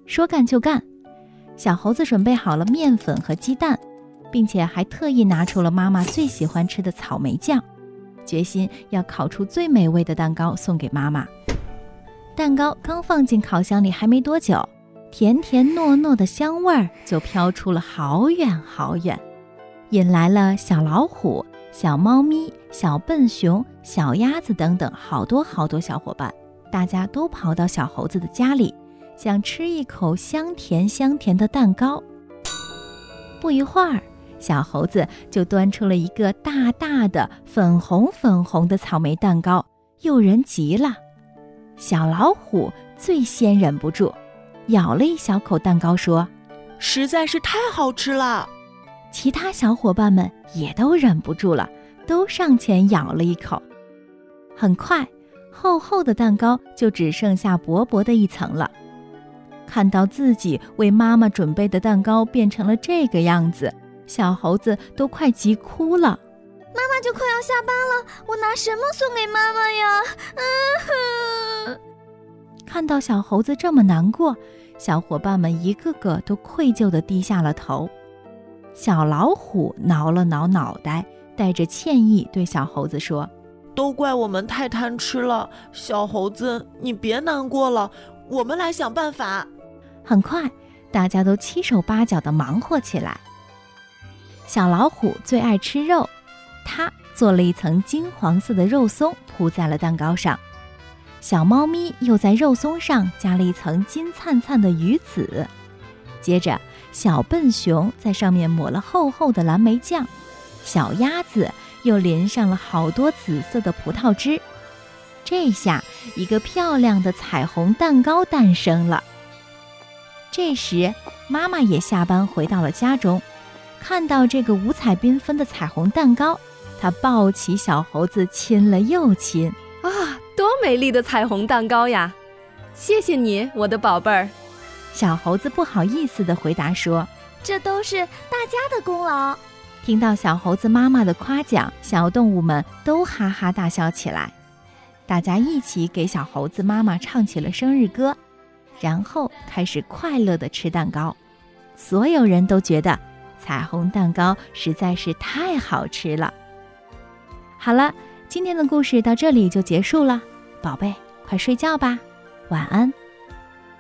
说干就干，小猴子准备好了面粉和鸡蛋，并且还特意拿出了妈妈最喜欢吃的草莓酱，决心要烤出最美味的蛋糕送给妈妈。蛋糕刚放进烤箱里还没多久，甜甜糯糯的香味儿就飘出了好远好远，引来了小老虎、小猫咪、小笨熊、小鸭子等等好多好多小伙伴，大家都跑到小猴子的家里，想吃一口香甜香甜的蛋糕。不一会儿，小猴子就端出了一个大大的粉红粉红的草莓蛋糕，诱人极了。小老虎最先忍不住，咬了一小口蛋糕说： 实在是太好吃了。 其他小伙伴们也都忍不住了，都上前咬了一口。很快，厚厚的蛋糕就只剩下薄薄的一层了。看到自己为妈妈准备的蛋糕变成了这个样子，小猴子都快急哭了。 妈妈就快要下班了，我拿什么送给妈妈呀？ 看到小猴子这么难过，小伙伴们一个个都愧疚地低下了头。小老虎挠了挠脑袋，带着歉意对小猴子说： 都怪我们太贪吃了，小猴子，你别难过了，我们来想办法。 很快，大家都七手八脚地忙活起来。小老虎最爱吃肉，它做了一层金黄色的肉松铺在了蛋糕上。小猫咪又在肉松上加了一层金灿灿的鱼籽，接着小笨熊在上面抹了厚厚的蓝莓酱，小鸭子又淋上了好多紫色的葡萄汁。这下一个漂亮的彩虹蛋糕诞生了。这时妈妈也下班回到了家中，看到这个五彩缤纷的彩虹蛋糕，她抱起小猴子亲了又亲。 啊，多美丽的彩虹蛋糕呀！谢谢你，我的宝贝儿。 小猴子不好意思地回答说： 这都是大家的功劳。 听到小猴子妈妈的夸奖，小动物们都哈哈大笑起来。大家一起给小猴子妈妈唱起了生日歌，然后开始快乐地吃蛋糕。所有人都觉得彩虹蛋糕实在是太好吃了。好了，今天的故事到这里就结束了，宝贝，快睡觉吧，晚安。